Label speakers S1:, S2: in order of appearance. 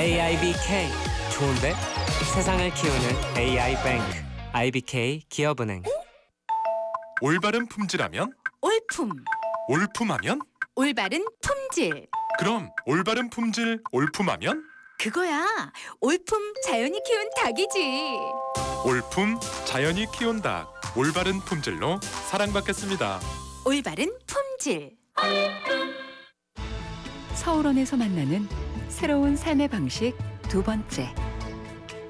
S1: AIBK 좋은데? 세상을 키우는 AI뱅크 IBK 기업은행.
S2: 올바른 품질하면?
S3: 올품,
S2: 올품하면?
S3: 올바른 품질.
S2: 그럼 올바른 품질, 올품하면?
S3: 그거야. 올품 자연이 키운 닭이지.
S2: 올품, 자연이 키운 닭. 올바른 품질로 사랑받겠습니다.
S3: 올바른 품질.
S4: 서울원에서 만나는 새로운 삶의 방식 두 번째.